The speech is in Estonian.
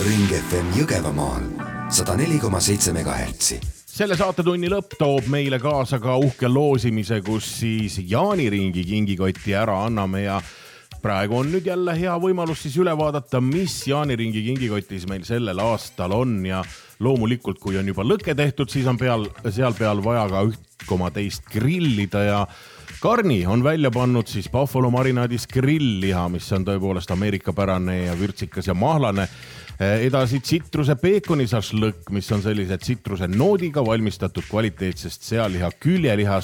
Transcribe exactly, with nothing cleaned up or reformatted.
Ring F M Jõgevamaal sada neli koma seitse megahertsi. Selle saatetunni lõpp toob meile kaasa ka uhke loosimise, kus siis Jaaniringi kingikotti ära anname ja praegu on nüüd jälle hea võimalus siis üle vaadata, mis Jaaniringi kingikotis meil sellel aastal on ja loomulikult, kui on juba lõke tehtud, siis on peal, seal peal vaja ka üht koma teist grillida ja Karni on välja pannud siis Buffalo marinaadis grillliha, mis on tõepoolest ameerikapärane ja vürtsikas ja mahlane. Edasi tsitruse peekonisašlõkk, mis on sellise tsitruse noodiga valmistatud kvaliteetsest sealiha küljelihast.